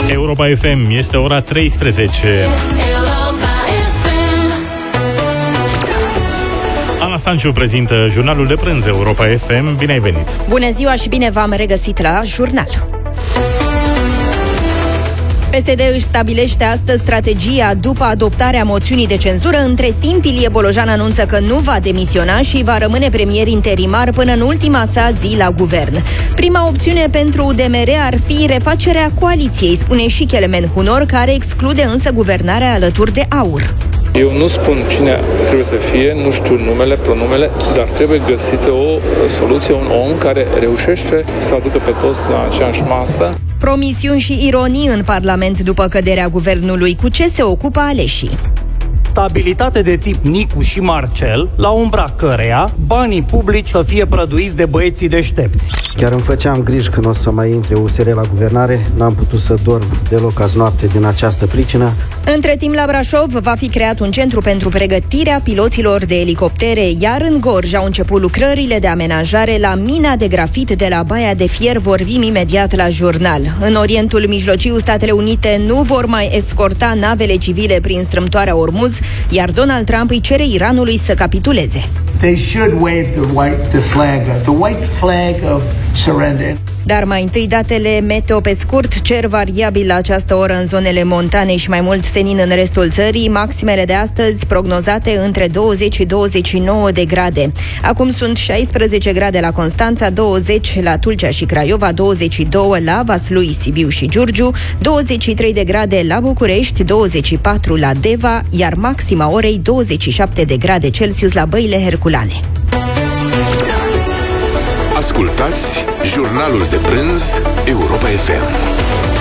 Europa FM, este ora 13. Ana Stanciu prezintă jurnalul de prânz Europa FM. Bine ai venit! Bună ziua și bine v-am regăsit la jurnal! PSD își stabilește astăzi strategia după adoptarea moțiunii de cenzură. Între timp, Ilie Bolojan anunță că nu va demisiona și va rămâne premier interimar până în ultima sa zi la guvern. Prima opțiune pentru UDMR ar fi refacerea coaliției, spune și Kelemen Hunor, care exclude însă guvernarea alături de AUR. Eu nu spun cine trebuie să fie, nu știu numele, pronumele, dar trebuie găsită o soluție, un om care reușește să aducă pe toți la aceeași masă. Promisiuni și ironii în Parlament după căderea guvernului. Cu ce se ocupă aleșii? Stabilitate de tip Nicu și Marcel, la umbra căreia banii publici să fie prăduiți de băieții deștepți. Chiar îmi făceam griji că nu o să mai intre USR la guvernare, n-am putut să dorm deloc azi noapte din această pricină. Între timp, la Brașov va fi creat un centru pentru pregătirea piloților de elicoptere, iar în Gorj au început lucrările de amenajare la mina de grafit de la Baia de Fier. Vorbim imediat la jurnal. În Orientul Mijlociu, Statele Unite nu vor mai escorta navele civile prin strâmtoarea Ormuz, iar Donald Trump îi cere Iranului să capituleze. They should wave the white flag of surrender. Dar mai întâi datele meteo pe scurt. Cer variabil la această oră în zonele montane și mai mult senin în restul țării. Maximele de astăzi prognozate între 20 și 29 de grade. Acum sunt 16 grade la Constanța, 20 la Tulcea și Craiova, 22 la Vaslui, Sibiu și Giurgiu, 23 de grade la București, 24 la Deva, iar maxima orei 27 de grade Celsius la Băile Herculane. Ascultați jurnalul de prânz Europa FM.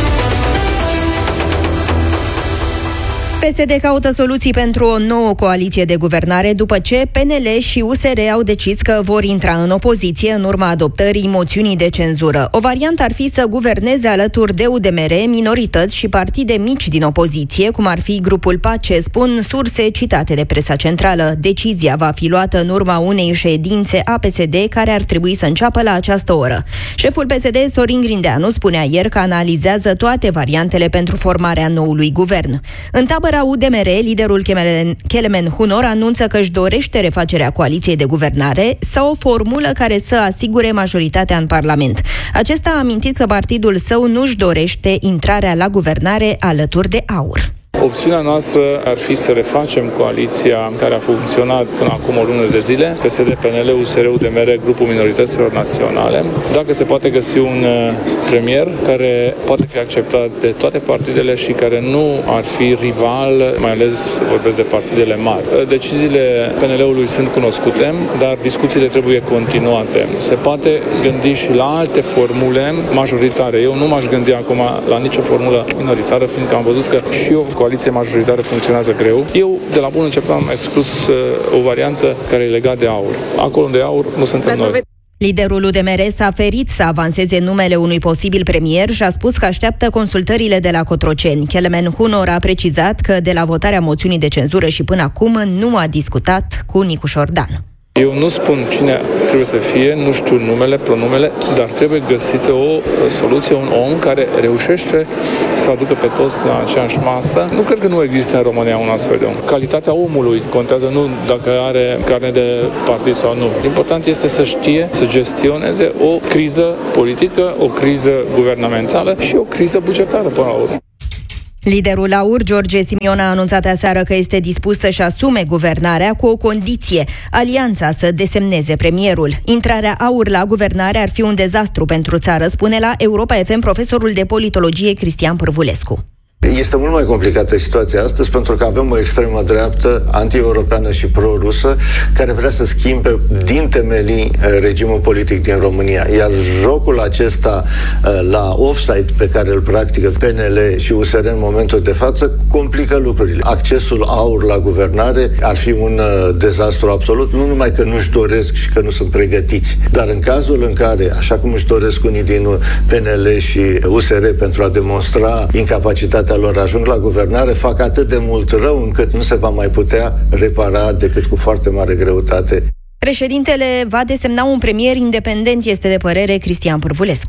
PSD caută soluții pentru o nouă coaliție de guvernare după ce PNL și USR au decis că vor intra în opoziție în urma adoptării moțiunii de cenzură. O variantă ar fi să guverneze alături de UDMR minorități și partide mici din opoziție, cum ar fi Grupul Pace, spun surse citate de presa centrală. Decizia va fi luată în urma unei ședințe a PSD care ar trebui să înceapă la această oră. Șeful PSD, Sorin Grindeanu, spunea ieri că analizează toate variantele pentru formarea noului guvern. În tabăra UDMR, liderul Kelemen Hunor anunță că își dorește refacerea coaliției de guvernare sau o formulă care să asigure majoritatea în Parlament. Acesta a amintit că partidul său nu-și dorește intrarea la guvernare alături de AUR. Opțiunea noastră ar fi să refacem coaliția care a funcționat până acum o lună de zile, PSD, PNL, USR, UDMR, Grupul Minorităților Naționale. Dacă se poate găsi un premier care poate fi acceptat de toate partidele și care nu ar fi rival, mai ales vorbesc de partidele mari. Deciziile PNL-ului sunt cunoscute, dar discuțiile trebuie continuate. Se poate gândi și la alte formule majoritare. Eu nu m-aș gândi acum la nicio formulă minoritară, fiindcă am văzut că și o coaliție majoritară funcționează greu. Eu, de la bun început, am exclus o variantă care e legată de AUR. Acolo unde e AUR, nu suntem noi. Liderul UDMR s-a ferit să avanseze numele unui posibil premier și a spus că așteaptă consultările de la Cotroceni. Kelemen Hunor a precizat că de la votarea moțiunii de cenzură și până acum nu a discutat cu Nicu Șordan. Eu nu spun cine trebuie să fie, nu știu numele, pronumele, dar trebuie găsită o soluție, un om care reușește să aducă pe toți la aceeași masă. Nu cred că nu există în România un astfel de om. Calitatea omului contează, nu dacă are carne de partid sau nu. Important este să știe să gestioneze o criză politică, o criză guvernamentală și o criză bugetară până la urmă. Liderul AUR, George Simion, a anunțat aseară că este dispus să-și asume guvernarea cu o condiție: alianța să desemneze premierul. Intrarea AUR la guvernare ar fi un dezastru pentru țară, spune la Europa FM profesorul de politologie Cristian Pârvulescu. Este mult mai complicată situația astăzi pentru că avem o extremă dreaptă anti-europeană și pro-rusă care vrea să schimbe din temelii regimul politic din România. Iar jocul acesta la offside pe care îl practică PNL și USR în momentul de față complică lucrurile. Accesul AUR la guvernare ar fi un dezastru absolut, nu numai că nu-și doresc și că nu sunt pregătiți, dar în cazul în care, așa cum își doresc unii din PNL și USR pentru a demonstra incapacitatea lor, ajung la guvernare, fac atât de mult rău încât nu se va mai putea repara decât cu foarte mare greutate. Președintele va desemna un premier independent, este de părere Cristian Pârvulescu.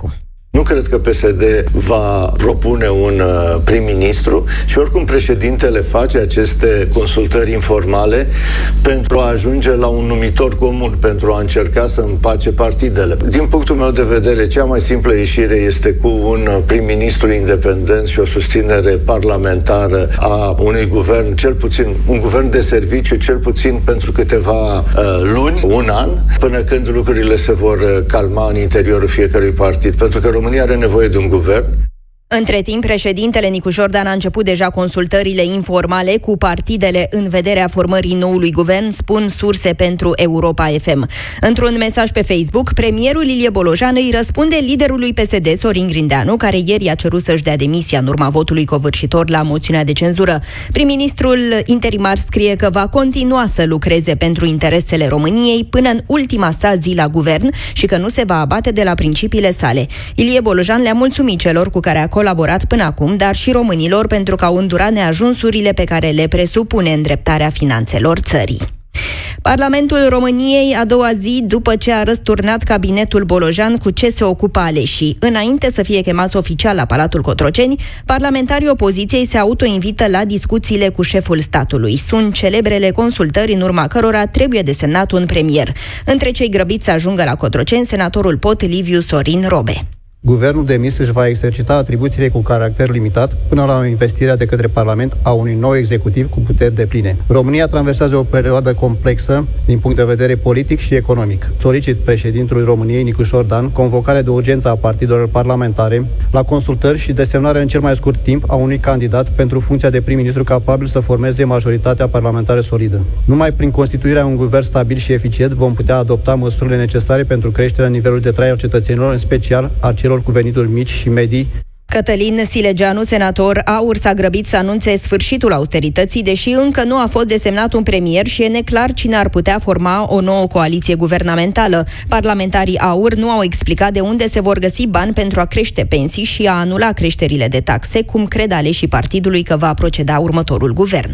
Nu cred că PSD va propune un prim-ministru și oricum președintele face aceste consultări informale pentru a ajunge la un numitor comun, pentru a încerca să împace partidele. Din punctul meu de vedere, cea mai simplă ieșire este cu un prim-ministru independent și o susținere parlamentară a unui guvern, cel puțin un guvern de serviciu, cel puțin pentru câteva luni, un an, până când lucrurile se vor calma în interiorul fiecărui partid. Pentru că România are nevoie de un guvern. Între timp, președintele Nicu Jordan a început deja consultările informale cu partidele în vederea formării noului guvern, spun surse pentru Europa FM. Într-un mesaj pe Facebook, premierul Ilie Bolojan îi răspunde liderului PSD, Sorin Grindeanu, care ieri a cerut să-și dea demisia în urma votului covârșitor la moțiunea de cenzură. Prim-ministrul interimar scrie că va continua să lucreze pentru interesele României până în ultima sa zi la guvern și că nu se va abate de la principiile sale. Ilie Bolojan le-a mulțumit celor cu care a colaborat până acum, dar și românilor pentru că au îndurat neajunsurile pe care le presupune îndreptarea finanțelor țării. Parlamentul României, a doua zi după ce a răsturnat cabinetul Bolojan, cu ce se ocupă aleșii. Înainte să fie chemați oficial la Palatul Cotroceni, parlamentarii opoziției se autoinvită la discuțiile cu șeful statului. Sunt celebrele consultări în urma cărora trebuie desemnat un premier. Între cei grăbiți să ajungă la Cotroceni, senatorul Pot Liviu Sorin Robe. Guvernul demis își va exercita atribuțiile cu caracter limitat până la investirea de către Parlament a unui nou executiv cu puteri depline. România traversează o perioadă complexă din punct de vedere politic și economic. Solicit președintelui României, Nicu Jordan, convocarea de urgență a partidelor parlamentare la consultări și desemnarea în cel mai scurt timp a unui candidat pentru funcția de prim-ministru capabil să formeze majoritatea parlamentară solidă. Numai prin constituirea unui guvern stabil și eficient vom putea adopta măsurile necesare pentru creșterea nivelului de trai al cetățenilor, în special a celor cu venituri mici și medii. Cătălin Silegeanu, senator AUR, s-a grăbit să anunțe sfârșitul austerității, deși încă nu a fost desemnat un premier și e neclar cine ar putea forma o nouă coaliție guvernamentală. Parlamentarii AUR nu au explicat de unde se vor găsi bani pentru a crește pensii și a anula creșterile de taxe, cum cred aleșii partidului că va proceda următorul guvern.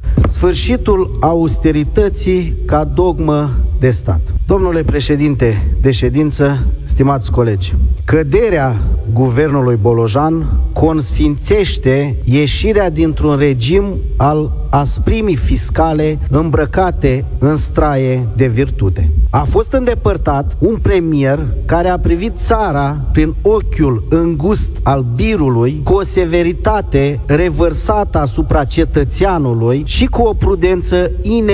Sfârșitul austerității ca dogmă de stat. Domnule președinte de ședință, stimați colegi, căderea guvernului Bolojan consfințește ieșirea dintr-un regim al asprimii fiscale îmbrăcate în straie de virtute. A fost îndepărtat un premier care a privit țara prin ochiul îngust al birului, cu o severitate revărsată asupra cetățeanului și cu o prudență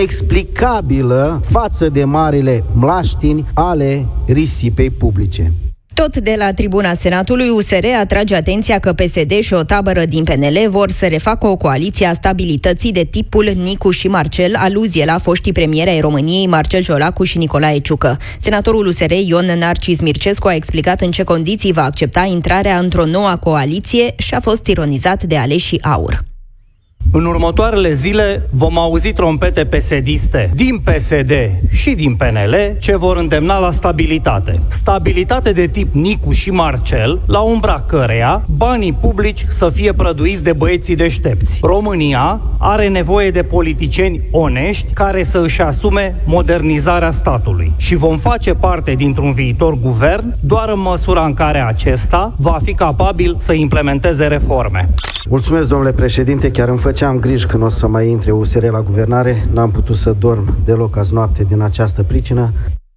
inexplicabilă față de marile mlaștini ale risipei publice. Tot de la tribuna Senatului, USR atrage atenția că PSD și o tabără din PNL vor să refacă o coaliție a stabilității de tipul Nicu și Marcel, aluzie la foștii premieri ai României Marcel Ciolacu și Nicolae Ciucă. Senatorul USR Ion Narcis Mircescu a explicat în ce condiții va accepta intrarea într-o nouă coaliție și a fost ironizat de aleșii AUR. În următoarele zile vom auzi trompete PSD-iste din PSD și din PNL ce vor îndemna la stabilitate. Stabilitate de tip Nicu și Marcel, la umbra căreia banii publici să fie prăduiți de băieții deștepți. România are nevoie de politicieni onești care să își asume modernizarea statului și vom face parte dintr-un viitor guvern doar în măsura în care acesta va fi capabil să implementeze reforme. Mulțumesc, domnule președinte, chiar îmi făceam griji când o să mai intre USR la guvernare. N-am putut să dorm deloc azi noapte din această pricină.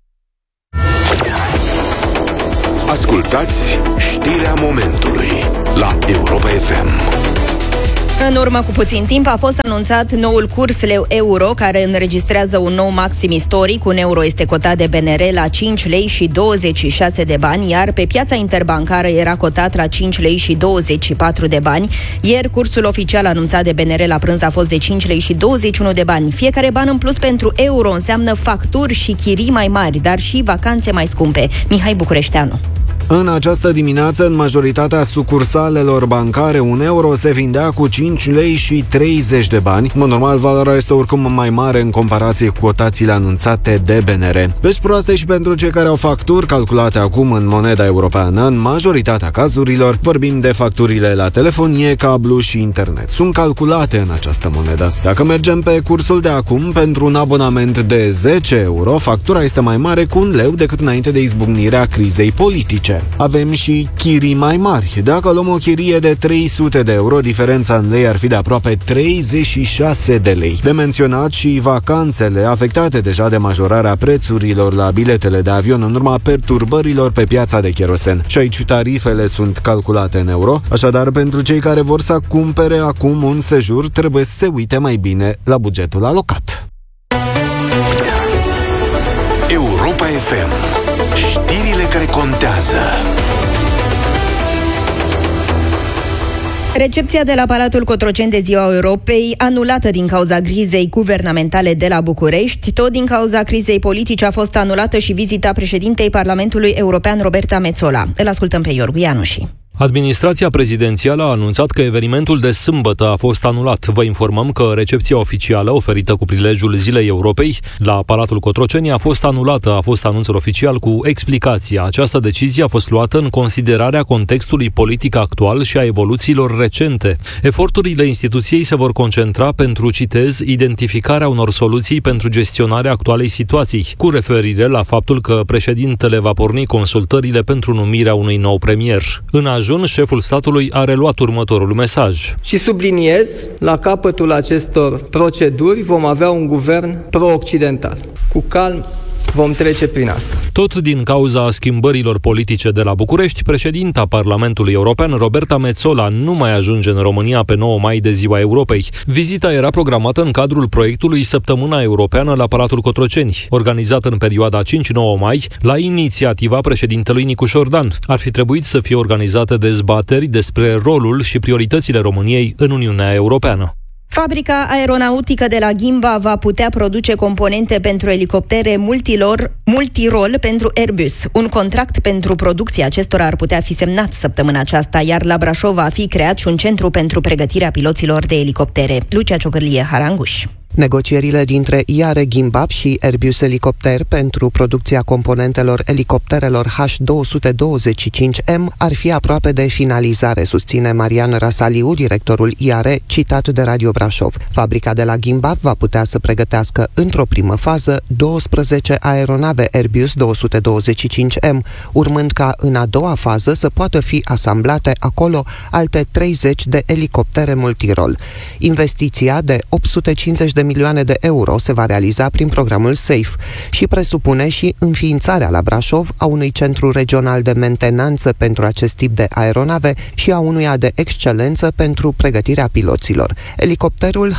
Ascultați știrea momentului la Europa FM. În urmă cu puțin timp a fost anunțat noul curs leu-euro, care înregistrează un nou maxim istoric. Un euro este cotat de BNR la 5 lei și 26 de bani, iar pe piața interbancară era cotat la 5 lei și 24 de bani. Ieri, cursul oficial anunțat de BNR la prânz a fost de 5 lei și 21 de bani. Fiecare ban în plus pentru euro înseamnă facturi și chirii mai mari, dar și vacanțe mai scumpe. Mihai Bucureșteanu. În această dimineață, în majoritatea sucursalelor bancare, un euro se vindea cu 5 lei și 30 de bani. În mod normal, valoarea este oricum mai mare în comparație cu cotațiile anunțate de BNR. Vești proaste și pentru cei care au facturi calculate acum în moneda europeană. În majoritatea cazurilor, vorbim de facturile la telefonie, cablu și internet. Sunt calculate în această monedă. Dacă mergem pe cursul de acum, pentru un abonament de 10 euro, factura este mai mare cu 1 leu decât înainte de izbucnirea crizei politice. economice. Avem și chirii mai mari. Dacă luăm o chirie de 300 de euro, diferența în lei ar fi de aproape 36 de lei. De menționat și vacanțele afectate deja de majorarea prețurilor la biletele de avion în urma perturbărilor pe piața de cherosen. Și aici tarifele sunt calculate în euro, așadar pentru cei care vor să cumpere acum un sejur trebuie să se uite mai bine la bugetul alocat. Europa FM. Știrile care contează. Recepția de la Palatul Cotroceni de Ziua Europei, anulată din cauza crizei guvernamentale de la București. Tot din cauza crizei politice a fost anulată și vizita președintei Parlamentului European, Roberta Metsola. Îl ascultăm pe Iorgu Ianuși. Administrația prezidențială a anunțat că evenimentul de sâmbătă a fost anulat. Vă informăm că recepția oficială oferită cu prilejul Zilei Europei la Palatul Cotroceni a fost anulată, a fost anunțul oficial cu explicația. Această decizie a fost luată în considerarea contextului politic actual și a evoluțiilor recente. Eforturile instituției se vor concentra pentru, citez, identificarea unor soluții pentru gestionarea actualei situații, cu referire la faptul că președintele va porni consultările pentru numirea unui nou premier. În ajun, șeful statului a reluat următorul mesaj. Și subliniez, la capătul acestor proceduri vom avea un guvern pro-occidental. Cu calm vom trece prin asta. Tot din cauza schimbărilor politice de la București, președinta Parlamentului European, Roberta Metsola, nu mai ajunge în România pe 9 mai de Ziua Europei. Vizita era programată în cadrul proiectului Săptămâna Europeană la Palatul Cotroceni, organizat în perioada 5-9 mai, la inițiativa președintelui Nicușor Dan. Ar fi trebuit să fie organizate dezbateri despre rolul și prioritățile României în Uniunea Europeană. Fabrica aeronautică de la Ghimba va putea produce componente pentru elicoptere multirol pentru Airbus. Un contract pentru producția acestora ar putea fi semnat săptămâna aceasta, iar la Brașov va fi creat și un centru pentru pregătirea piloților de elicoptere. Lucia Ciocârlie, Haranguș. Negocierile dintre IARE Gimbab și Airbus Helicopter pentru producția componentelor elicopterelor H225M ar fi aproape de finalizare, susține Marian Rasaliu, directorul IARE, citat de Radio Brașov. Fabrica de la Gimbab va putea să pregătească într-o primă fază 12 aeronave Airbus 225M, urmând ca în a doua fază să poată fi asamblate acolo alte 30 de elicoptere multirol. Investiția de 850 de milioane de euro se va realiza prin programul SAFE și presupune și înființarea la Brașov a unui centru regional de mentenanță pentru acest tip de aeronave și a unuia de excelență pentru pregătirea piloților. Elicopterul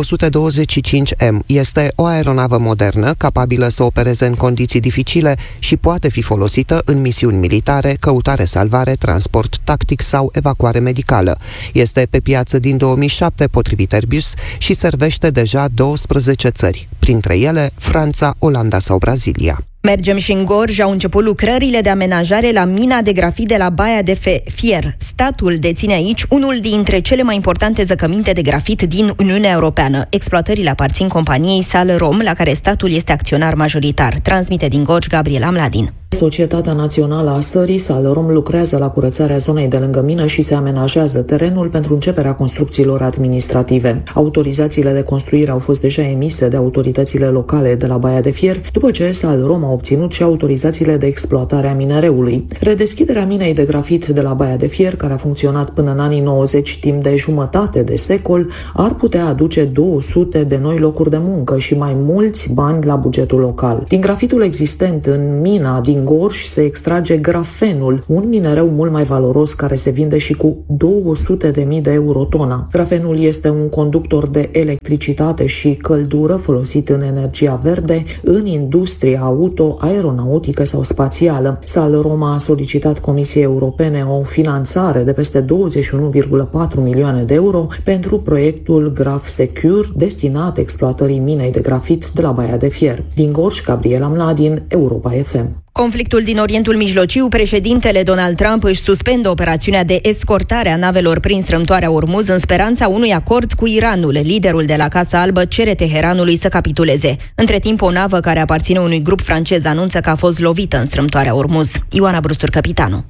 H225M este o aeronavă modernă, capabilă să opereze în condiții dificile și poate fi folosită în misiuni militare, căutare-salvare, transport tactic sau evacuare medicală. Este pe piață din 2007, potrivit Airbus, și servește deja 12 țări, printre ele Franța, Olanda sau Brazilia. Mergem și în Gorj, au început lucrările de amenajare la mina de grafit de la Baia de Fier. Statul deține aici unul dintre cele mai importante zăcăminte de grafit din Uniunea Europeană. Exploatările aparțin companiei Salrom, la care statul este acționar majoritar. Transmite din Gorj Gabriela Mladin. Societatea Națională a Stării, Salrom, lucrează la curățarea zonei de lângă mină și se amenajează terenul pentru începerea construcțiilor administrative. Autorizațiile de construire au fost deja emise de autoritățile locale de la Baia de Fier, după ce Salrom a obținut și autorizațiile de exploatare a minereului. Redeschiderea minei de grafit de la Baia de Fier, care a funcționat până în anii 90 timp de jumătate de secol, ar putea aduce 200 de noi locuri de muncă și mai mulți bani la bugetul local. Din grafitul existent în mina din Gorj se extrage grafenul, un minereu mult mai valoros care se vinde și cu 200.000 de euro tona. Grafenul este un conductor de electricitate și căldură folosit în energia verde, în industria auto, aeronautică sau spațială. Salrom a solicitat Comisiei Europene o finanțare de peste 21,4 milioane de euro pentru proiectul Graf Secure, destinat exploatării minei de grafit de la Baia de Fier. Din Gorj, Gabriela Mladin, Europa FM. Conflictul din Orientul Mijlociu, președintele Donald Trump își suspendă operațiunea de escortare a navelor prin strâmtoarea Ormuz în speranța unui acord cu Iranul. Liderul de la Casa Albă cere Teheranului să capituleze. Între timp, o navă care aparține unui grup francez anunță că a fost lovită în strâmtoarea Ormuz. Ioana Brustur, capitanu.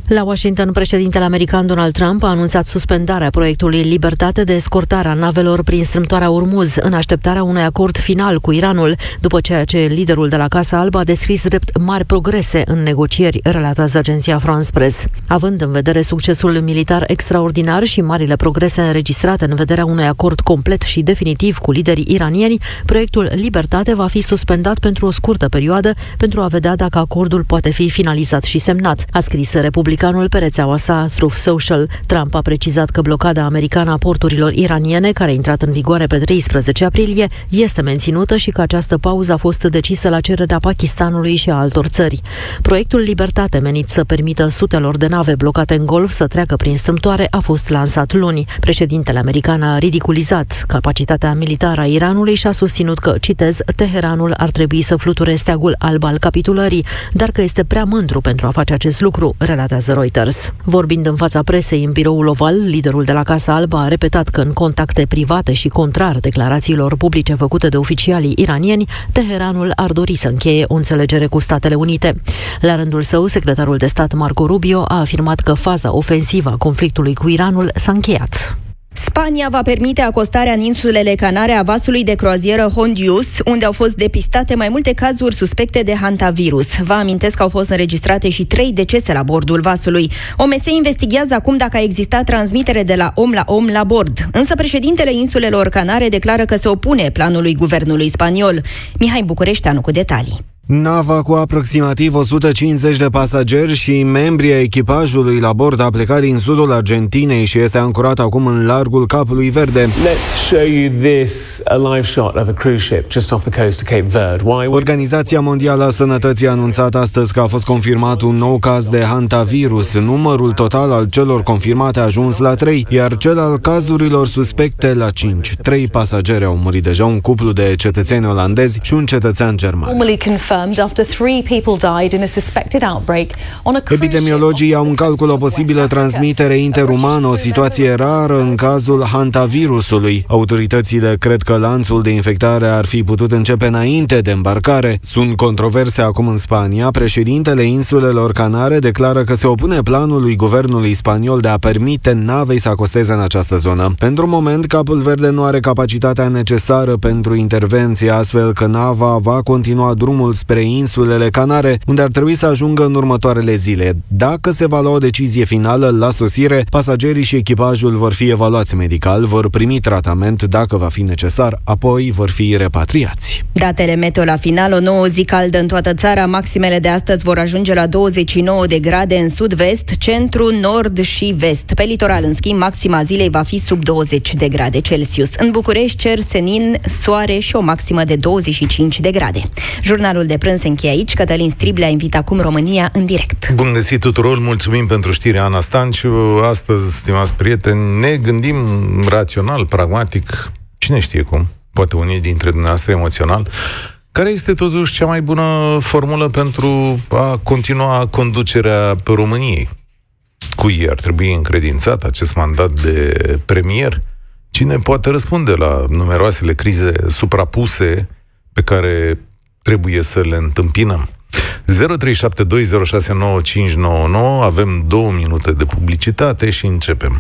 La Washington, președintele american Donald Trump a anunțat suspendarea proiectului Libertate de escortare a navelor prin strâmtoarea Ormuz, în așteptarea unui acord final cu Iranul, după ceea ce liderul de la Casa Albă a descris drept mari progrese în negocieri, relatează agenția France Press. Având în vedere succesul militar extraordinar și marile progrese înregistrate în vederea unui acord complet și definitiv cu liderii iranieni, proiectul Libertate va fi suspendat pentru o scurtă perioadă pentru a vedea dacă acordul poate fi finalizat și semnat, a scris republicanul pe rețeaua sa Truth Social. Trump a precizat că blocada americană a porturilor iraniene, care a intrat în vigoare pe 13 aprilie, este menținută și că această pauză a fost decisă la cererea Pakistanului și a altor țări. Proiectul Libertate, menit să permită sutelor de nave blocate în Golf să treacă prin strâmtoare, a fost lansat luni. Președintele american a ridiculizat capacitatea militară a Iranului și a susținut că, citez, Teheranul ar trebui să fluture steagul alb al capitulării, dar că este prea mândru pentru a face acest lucru, relatează Reuters. Vorbind în fața presei în biroul oval, liderul de la Casa Albă a repetat că în contacte private și contrar declarațiilor publice făcute de oficialii iranieni, Teheranul ar dori să încheie o înțelegere cu Statele Unite. La rândul său, secretarul de stat Marco Rubio a afirmat că faza ofensivă a conflictului cu Iranul s-a încheiat. Spania va permite acostarea în insulele Canare a vasului de croazieră Hondius, unde au fost depistate mai multe cazuri suspecte de hantavirus. Vă amintesc că au fost înregistrate și 3 decese la bordul vasului. OMS investigează acum dacă a existat transmitere de la om la bord. Însă președintele insulelor Canare declară că se opune planului guvernului spaniol. Mihai Bucureșteanu cu detalii. Nava cu aproximativ 150 de pasageri și membrii ai echipajului la bord a plecat din sudul Argentinei și este ancorat acum în largul Capului Verde. Let's show you this, a live shot of a cruise ship just off the coast of Cape Verde. Organizația Mondială a Sănătății a anunțat astăzi că a fost confirmat un nou caz de hantavirus. Numărul total al celor confirmate a ajuns la 3, iar cel al cazurilor suspecte la 5. 3 pasageri au murit deja, un cuplu de cetățeni olandezi și un cetățean german. Epidemiologii au în calcul o posibilă transmitere interumană, o situație rară în cazul hantavirusului. Autoritățile cred că lanțul de infectare ar fi putut începe înainte de îmbarcare. Sunt controverse acum în Spania. Președintele insulelor Canare declară că se opune planului guvernului spaniol de a permite navei să acosteze în această zonă. Pentru moment, Capul Verde nu are capacitatea necesară pentru intervenție, astfel că nava va continua drumul spre insulele Canare, unde ar trebui să ajungă în următoarele zile. Dacă se va lua o decizie finală la sosire, pasagerii și echipajul vor fi evaluați medical, vor primi tratament dacă va fi necesar, apoi vor fi repatriați. Datele meteo la final, o nouă zi caldă în toată țara, maximele de astăzi vor ajunge la 29 de grade în sud-vest, centru, nord și vest. Pe litoral, în schimb, maxima zilei va fi sub 20 de grade Celsius. În București, cer senin, soare și o maximă de 25 de grade. Jurnalul de prânz se încheie aici. Cătălin Striblea invită acum România în direct. Bun găsit tuturor, mulțumim pentru știrea Ana Stanciu. Astăzi, stimați prieteni, ne gândim rațional, pragmatic, cine știe cum, poate unii dintre dumneavoastră emoțional, care este totuși cea mai bună formulă pentru a continua conducerea României. Cui ar trebui încredințat acest mandat de premier? Cine poate răspunde la numeroasele crize suprapuse pe care trebuie să le întâmpinăm? 0372069599. Avem 2 minute de publicitate și începem.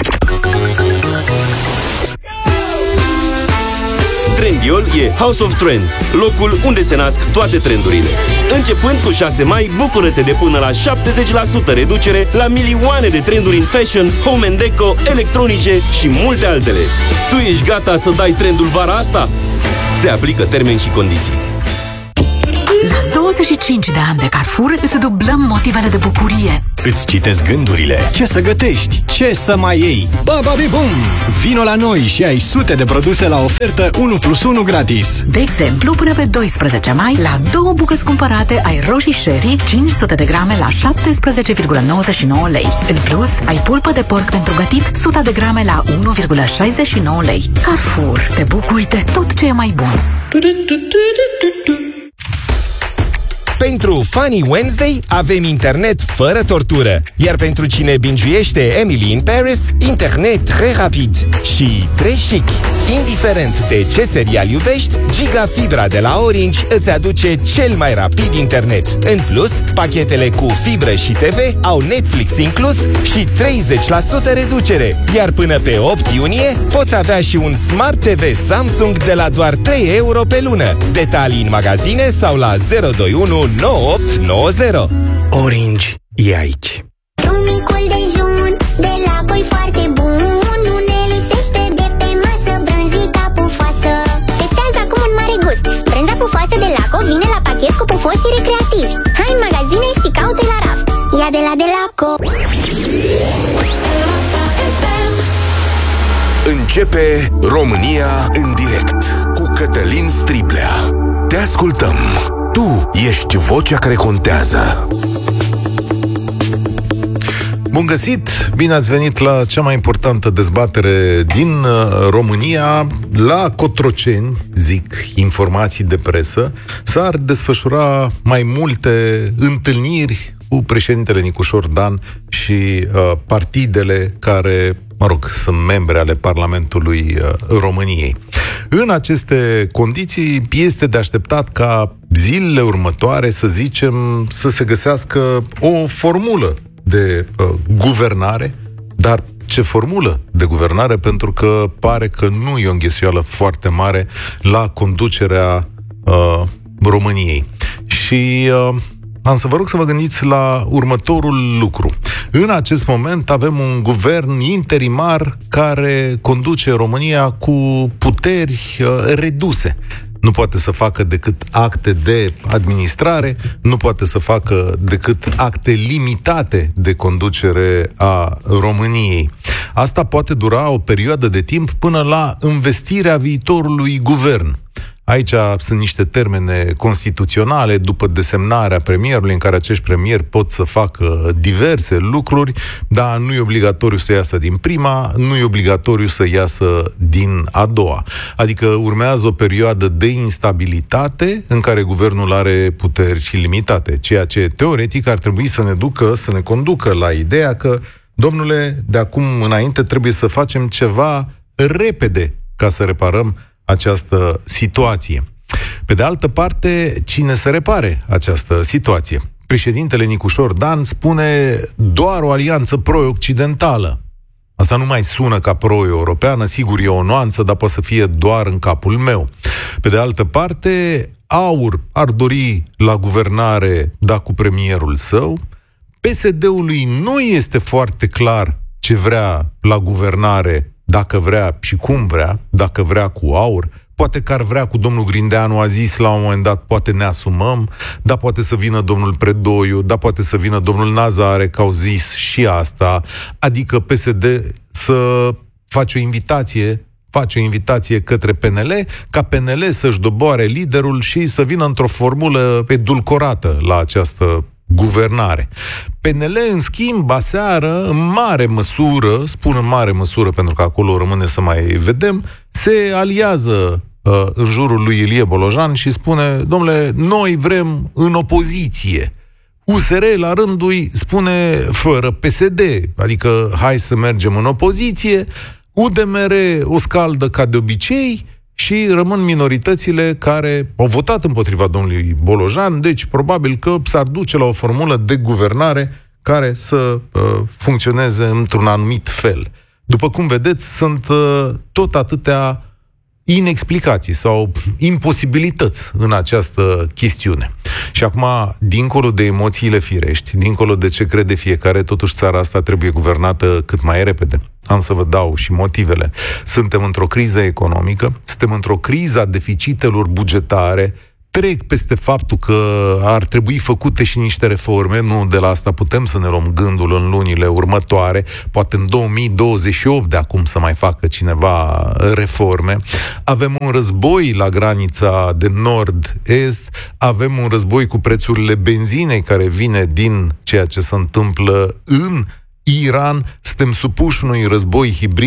Trendiol e House of Trends, locul unde se nasc toate trendurile. Începând cu 6 mai, bucură-te de până la 70% reducere la milioane de trenduri în fashion, home and deco, electronice și multe altele. Tu ești gata să dai trendul vara asta? Se aplică termeni și condiții. La 25 de ani de Carrefour îți dublăm motivele de bucurie. Îți citesc gândurile. Ce să gătești? Ce să mai iei? Bababibum! Vino la noi și ai sute de produse la ofertă 1+1 gratis. De exemplu, până pe 12 mai, la 2 bucăți cumpărate ai roșii sherry 500 de grame la 17,99 lei. În plus, ai pulpă de porc pentru gătit 100 de grame la 1,69 lei. Carrefour. Te bucuri de tot ce e mai bun. Pentru Funny Wednesday avem internet fără tortură. Iar pentru cine binge-uiește Emily in Paris, internet très rapid și très chic. Indiferent de ce serial iubești, Giga Fibra de la Orange îți aduce cel mai rapid internet. În plus, pachetele cu fibră și TV au Netflix inclus și 30% reducere. Iar până pe 8 iunie poți avea și un Smart TV Samsung de la doar 3 euro pe lună. Detalii în magazine sau la 021 9890. Orange e aici. Un micul dejun de la Coi foarte bun. Nu ne lipsește de pe masă brânzica pufoasă. Testează acum un mare gust. Brânza pufoasă de Laco vine la pachet cu pufoși și recreativi. Hai în magazine și caută la raft. Ia de la Laco. Începe România în direct cu Cătălin Striblea. Te ascultăm. Tu ești vocea care contează. Bun găsit! Bine ați venit la cea mai importantă dezbatere din România. La Cotroceni, zic, informații de presă, s-ar desfășura mai multe întâlniri cu președintele Nicușor Dan și partidele care, sunt membre ale Parlamentului României. În aceste condiții este de așteptat ca zilele următoare, să zicem, să se găsească o formulă de guvernare, dar ce formulă de guvernare, pentru că pare că nu e o înghesuială foarte mare la conducerea României. Și am să vă rog să vă gândiți la următorul lucru. În acest moment avem un guvern interimar care conduce România cu puteri reduse. Nu poate să facă decât acte de administrare, nu poate să facă decât acte limitate de conducere a României. Asta poate dura o perioadă de timp până la învestirea viitorului guvern. Aici sunt niște termene constituționale după desemnarea premierului, în care acești premieri pot să facă diverse lucruri, dar nu e obligatoriu să iasă din prima, nu e obligatoriu să iasă din a doua. Adică urmează o perioadă de instabilitate în care guvernul are puteri limitate, ceea ce teoretic ar trebui să ne conducă la ideea că, domnule, de acum înainte trebuie să facem ceva repede ca să reparăm această situație. Pe de altă parte, cine să repare această situație? Președintele Nicușor Dan spune doar o alianță pro-occidentală. Asta nu mai sună ca pro-europeană, sigur e o nuanță, dar poate să fie doar în capul meu. Pe de altă parte, AUR ar dori la guvernare, da, cu premierul său. PSD-ului nu este foarte clar ce vrea la guvernare, dacă vrea și cum vrea, dacă vrea cu AUR, poate că ar vrea cu domnul Grindeanu, a zis la un moment dat, poate ne asumăm, dar poate să vină domnul Predoiu, dar poate să vină domnul Nazare, că au zis și asta, adică PSD să face o invitație către PNL, ca PNL să-și doboare liderul și să vină într-o formulă edulcorată la această guvernare. PNL, în schimb, aseară, în mare măsură, spun în mare măsură pentru că acolo rămâne să mai vedem, se aliază în jurul lui Ilie Bolojan și spune, domnule, noi vrem în opoziție. USR, la rândul lui, spune fără PSD, adică hai să mergem în opoziție. UDMR o scaldă ca de obicei și rămân minoritățile care au votat împotriva domnului Bolojan, deci probabil că s-ar duce la o formulă de guvernare care să funcționeze într-un anumit fel. După cum vedeți, sunt tot atâtea inexplicații sau imposibilități în această chestiune. Și acum, dincolo de emoțiile firești, dincolo de ce crede fiecare, totuși țara asta trebuie guvernată cât mai repede. Am să vă dau și motivele. Suntem într-o criză economică, suntem într-o criză a deficitelor bugetare, trec peste faptul că ar trebui făcute și niște reforme, nu de la asta putem să ne luăm gândul în lunile următoare, poate în 2028 de acum să mai facă cineva reforme. Avem un război la granița de nord-est, avem un război cu prețurile benzinei care vine din ceea ce se întâmplă în Iran, suntem supuși unui război hibrid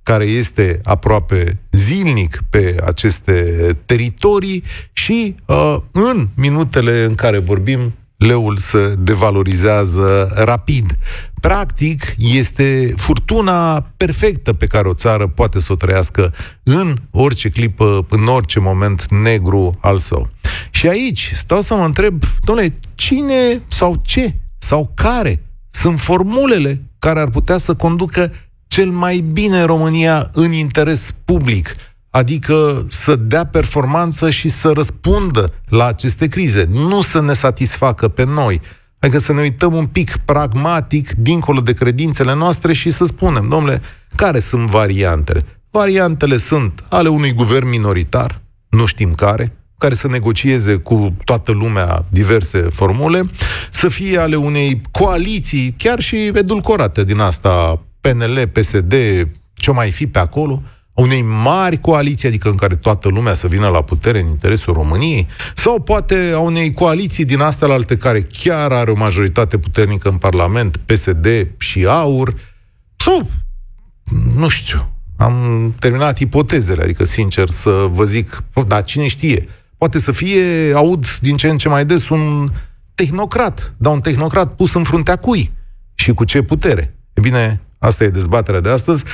care este aproape zilnic pe aceste teritorii și în minutele în care vorbim, leul se devalorizează rapid. Practic, este furtuna perfectă pe care o țară poate să o trăiască în orice clipă, în orice moment negru al său. Și aici stau să mă întreb, dom'le, cine sau ce sau care sunt formulele care ar putea să conducă cel mai bine România în interes public, adică să dea performanță și să răspundă la aceste crize, nu să ne satisfacă pe noi. Adică să ne uităm un pic pragmatic, dincolo de credințele noastre și să spunem, domnule, care sunt variantele? Variantele sunt ale unui guvern minoritar, nu știm care să negocieze cu toată lumea diverse formule, să fie ale unei coaliții, chiar și edulcorate din asta, PNL, PSD, ce mai fi pe acolo, unei mari coaliții, adică în care toată lumea să vină la putere în interesul României, sau poate a unei coaliții din astea alte care chiar are o majoritate puternică în Parlament, PSD și AUR, sau, nu știu, am terminat ipotezele, adică sincer să vă zic, dar cine știe, poate să fie, aud din ce în ce mai des, un tehnocrat, dar un tehnocrat pus în fruntea cui și cu ce putere? E bine, asta e dezbaterea de astăzi.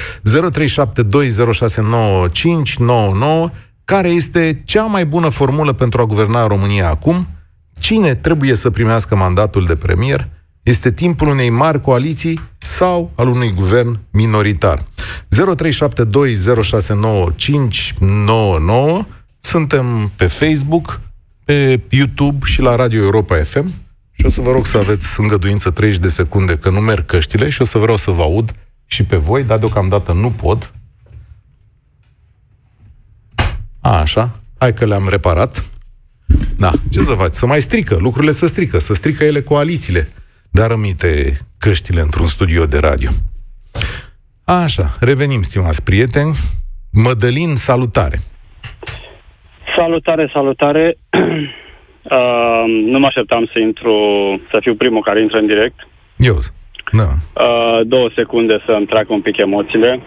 0372069599. Care este cea mai bună formulă pentru a guverna România acum? Cine trebuie să primească mandatul de premier? Este timpul unei mari coaliții sau al unui guvern minoritar? 0372069599. Suntem pe Facebook, pe YouTube și la Radio Europa FM. Și o să vă rog să aveți îngăduință 30 de secunde, că nu merg căștile și o să vreau să vă aud și pe voi, dar deocamdată nu pot. Așa, hai că le-am reparat. Da, ce să faci? Să mai strică, lucrurile să strică ele coalițiile, dar rămite căștile într-un studio de radio. Așa, revenim, stimați prieteni. Mădălin, salutare! Salutare! Nu mă așteptam să fiu primul care intră în direct. Eu, da. 2 secunde să-mi treacă un pic emoțiile.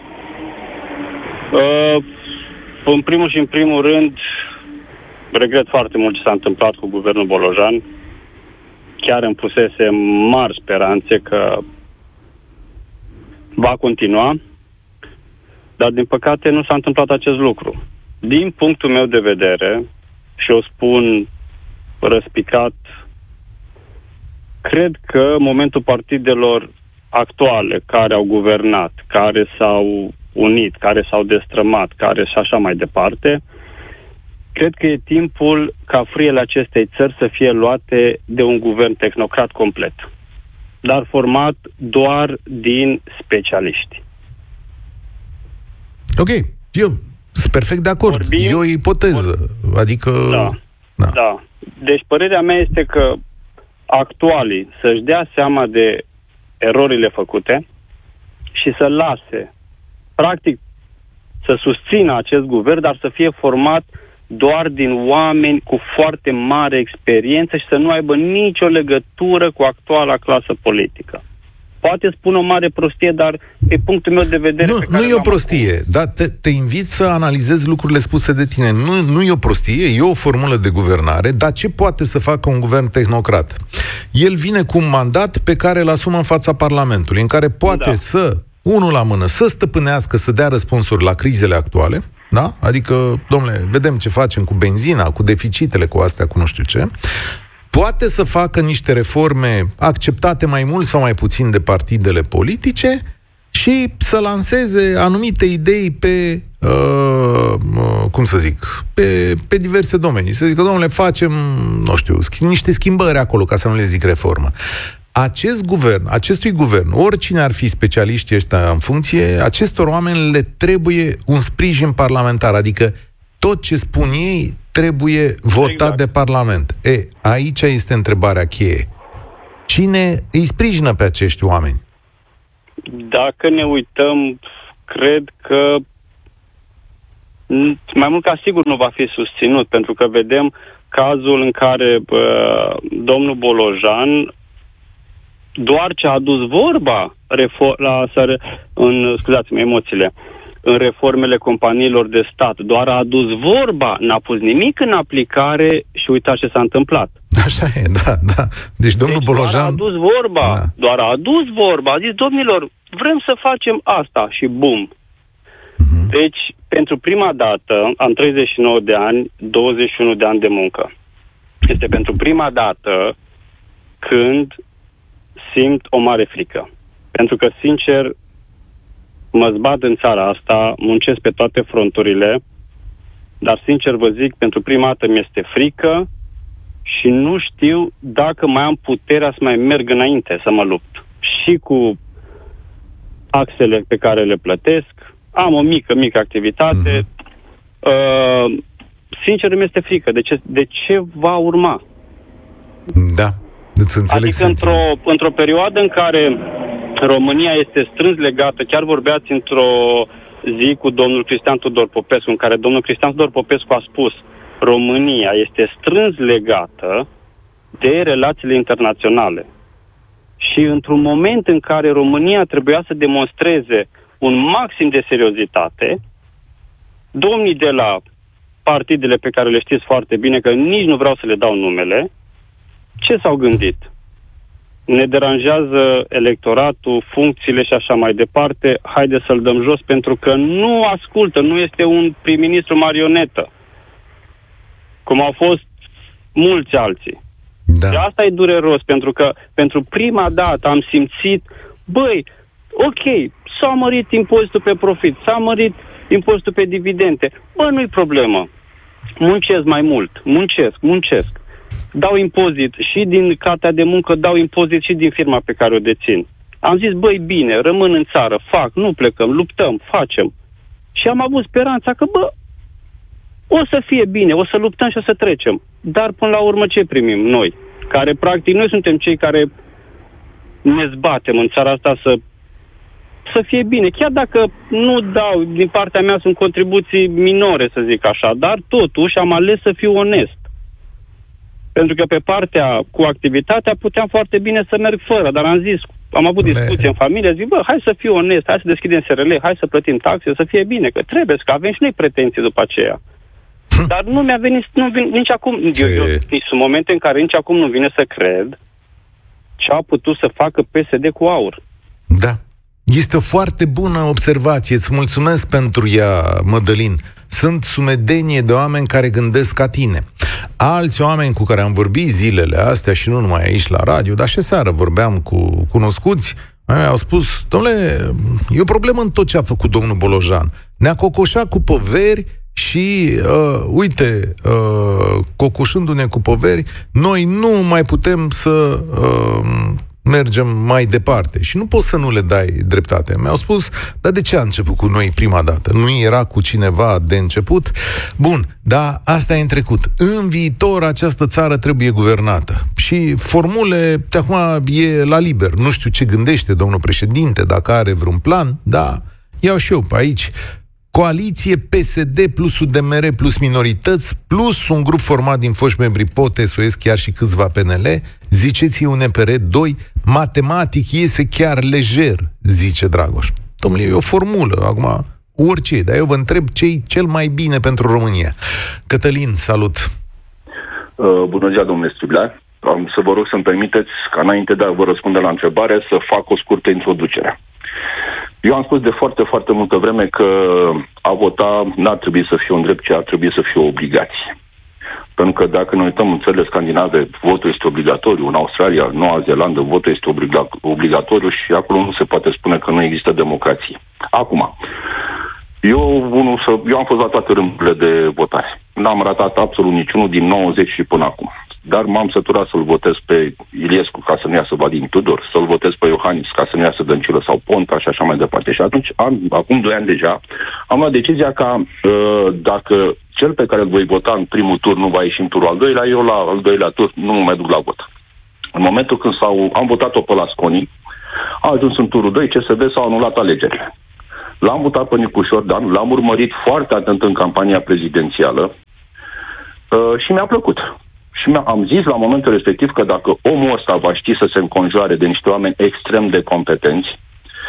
În primul și în primul rând, regret foarte mult ce s-a întâmplat cu guvernul Bolojan. Chiar îmi pusese mari speranțe că va continua, dar din păcate nu s-a întâmplat acest lucru. Din punctul meu de vedere, și o spun răspicat, cred că momentul partidelor actuale care au guvernat, care s-au unit, care s-au destrămat, care și așa mai departe, cred că e timpul ca frâiele acestei țări să fie luate de un guvern tehnocrat complet, dar format doar din specialiști. Ok, eu sunt perfect de acord. E o ipoteză. Adică... Da. Deci părerea mea este că actualii să-și dea seama de erorile făcute și să lase, practic, să susțină acest guvern, dar să fie format doar din oameni cu foarte mare experiență și să nu aibă nicio legătură cu actuala clasă politică. Poate spun o mare prostie, dar pe punctul meu de vedere... Nu e o prostie, dar te invit să analizezi lucrurile spuse de tine. Nu e o prostie, e o formulă de guvernare, dar ce poate să facă un guvern tehnocrat? El vine cu un mandat pe care îl asumă în fața Parlamentului, în care poate unul la mână, să stăpânească, să dea răspunsuri la crizele actuale, da? Adică, domnule, vedem ce facem cu benzina, cu deficitele, cu astea, cu nu știu ce. Poate să facă niște reforme acceptate mai mult sau mai puțin de partidele politice și să lanseze anumite idei pe, pe diverse domenii. Să zică, domnule, facem, nu știu, niște schimbări acolo, ca să nu le zic reformă. Acestui guvern, oricine ar fi specialiștii ăștia în funcție, acestor oameni le trebuie un sprijin parlamentar, adică tot ce spun ei trebuie votat de Parlament. Aici este întrebarea cheie. Cine îi sprijină pe acești oameni? Dacă ne uităm, cred că mai mult ca sigur nu va fi susținut, pentru că vedem cazul în care domnul Bolojan doar ce a adus vorba scuzați-mă emoțiile, în reformele companiilor de stat. Doar a adus vorba, n-a pus nimic în aplicare și uitați ce s-a întâmplat. Așa e, da. Deci domnul Bolojan... Doar a adus vorba. A zis, domnilor, vrem să facem asta și bum. Deci, pentru prima dată, am 39 de ani, 21 de ani de muncă. Este pentru prima dată când simt o mare frică. Pentru că, sincer, mă zbat în țara asta, muncesc pe toate fronturile, dar, sincer vă zic, pentru prima dată mi-este frică și nu știu dacă mai am puterea să mai merg înainte, să mă lupt. Și cu axele pe care le plătesc, am o mică activitate. Sincer, mi-este frică. De ce va urma? Da, îți înțeleg. Adică într-o perioadă în care România este strâns legată, chiar vorbeați într-o zi cu domnul Cristian Tudor Popescu, în care domnul Cristian Tudor Popescu a spus România este strâns legată de relațiile internaționale. Și într-un moment în care România trebuia să demonstreze un maxim de seriozitate, domnii de la partidele pe care le știți foarte bine, că nici nu vreau să le dau numele, ce s-au gândit? Ne deranjează electoratul, funcțiile și așa mai departe, haide să-l dăm jos pentru că nu ascultă, nu este un prim-ministru marionetă, cum au fost mulți alții. Da. Și asta e dureros, pentru că pentru prima dată am simțit, ok, s-a mărit impozitul pe profit, s-a mărit impozitul pe dividende, nu-i problemă. Muncesc mai mult, muncesc. Dau impozit și din cartea de muncă, dau impozit și din firma pe care o dețin. Am zis, bine, rămân în țară, nu plecăm, luptăm, facem. Și am avut speranța că, o să fie bine, o să luptăm și o să trecem. Dar până la urmă ce primim noi? Care practic noi suntem cei care ne zbatem în țara asta să fie bine. Chiar dacă nu dau, din partea mea sunt contribuții minore, să zic așa, dar totuși am ales să fiu onest. Pentru că pe partea cu activitatea puteam foarte bine să merg fără, dar am avut discuții în familie, zic, hai să fiu onest, hai să deschidem SRL, hai să plătim taxe, să fie bine, că trebuie, că avem și noi pretenții după aceea. Dar nu mi-a venit, nici acum, sunt momente în care nici acum nu vine să cred ce a putut să facă PSD cu AUR. Da. Este o foarte bună observație, îți mulțumesc pentru ea, Mădălin. Sunt sumedenie de oameni care gândesc ca tine. Alți oameni cu care am vorbit zilele astea și nu numai aici la radio, dar și seară vorbeam cu cunoscuți, au spus, dom'le, e o problemă în tot ce a făcut domnul Bolojan. Ne-a cocoșat cu poveri și, cocoșându-ne cu poveri, noi nu mai putem să mergem mai departe. Și nu poți să nu le dai dreptate. Mi-au spus, dar de ce a început cu noi prima dată? Nu era cu cineva de început? Bun, dar asta e în trecut. În viitor această țară trebuie guvernată. Și formule, de acum e la liber. Nu știu ce gândește domnul președinte, dacă are vreun plan, dar iau și eu pe aici. Coaliție PSD plus UDMR plus minorități plus un grup format din foști membri POT, SOS, chiar și câțiva PNL, ziceți un EPR 2, matematic iese chiar lejer, zice Dragoș. Domnule, e o formulă, acum orice, dar eu vă întreb ce-i cel mai bine pentru România. Cătălin, salut! Bună ziua, domnule Striblea. Am să vă rog să-mi permiteți, ca înainte de a vă răspunde la întrebare, să fac o scurtă introducere. Eu am spus de foarte, foarte multă vreme că a vota n-ar trebui să fie un drept, ci ar trebui să fie o obligație. Pentru că dacă ne uităm în țările scandinave, votul este obligatoriu, în Australia, Noua Zeelandă, votul este obligatoriu și acolo nu se poate spune că nu există democrație. Acum, eu am fost la toate rândurile de votare. N-am ratat absolut niciunul din 90 și până acum. Dar m-am săturat să-l votez pe Iliescu ca să nu iasă Vadim Tudor, să-l votez pe Iohannis ca să nu iasă Dăncilă sau Ponta și așa mai departe. Și atunci, acum 2 ani deja, am luat decizia ca dacă cel pe care îl voi vota în primul tur nu va ieși în turul al doilea, eu la al doilea tur nu mă mai duc la vot. În momentul când am votat-o pe la Sconi, a ajuns în turul 2, CSD s-au anulat alegerile. L-am votat pe Nicu Șordan, l-am urmărit foarte atent în campania prezidențială și mi-a plăcut. Și am zis la momentul respectiv că dacă omul ăsta va ști să se înconjoare de niște oameni extrem de competenți,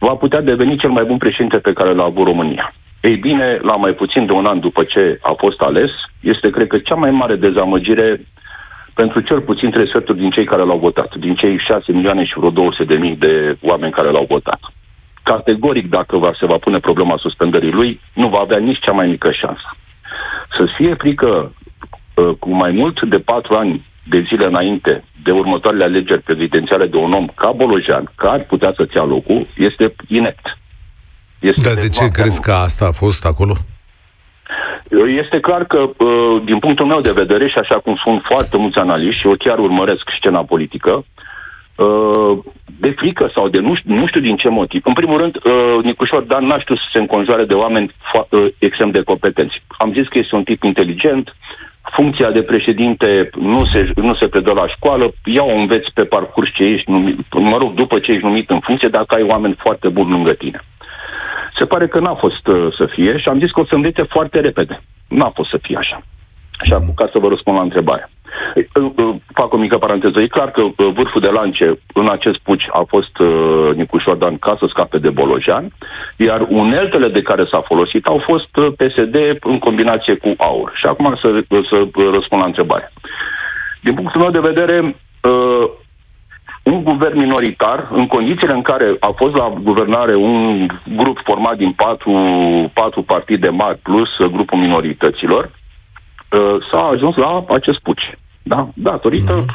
va putea deveni cel mai bun președinte pe care l-a avut România. Ei bine, la mai puțin de un an după ce a fost ales, este, cred că, cea mai mare dezamăgire pentru cel puțin 3 sferturi din cei care l-au votat, din cei 6 milioane și vreo 200.000 de oameni care l-au votat. Categoric, dacă se va pune problema suspendării lui, nu va avea nici cea mai mică șansă. Să fie frică cu mai mult de 4 ani de zile înainte de următoarele alegeri prezidențiale de un om ca Bolojan, care ar putea să-ți ia locul, este inept. Dar de ce crezi că asta a fost acolo? Este clar că, din punctul meu de vedere, și așa cum sunt foarte mulți analiști, și eu chiar urmăresc scena politică, de frică sau de nu știu din ce motiv. În primul rând, Nicușor Dan n-a știut să se înconjoare de oameni extrem de competenți. Am zis că este un tip inteligent, funcția de președinte nu se predă la școală, ia-o înveți pe parcurs ce ești numit, după ce ești numit în funcție, dacă ai oameni foarte buni lângă tine. Se pare că n-a fost să fie și am zis că o să învețe foarte repede. N-a fost să fie așa. Așa, ca să vă răspund la întrebare. Fac o mică paranteză. E clar că vârful de lance în acest puci a fost Nicușor Dan ca să scape de Bolojan, iar uneltele de care s-a folosit au fost PSD în combinație cu AUR. Și acum să răspund la întrebare. Din punctul meu de vedere, un guvern minoritar, în condițiile în care a fost la guvernare un grup format din patru partide mari plus grupul minorităților, s-a ajuns la acest puci. Da? Datorită...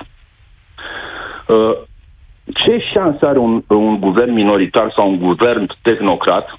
Ce șansă are un guvern minoritar sau un guvern tehnocrat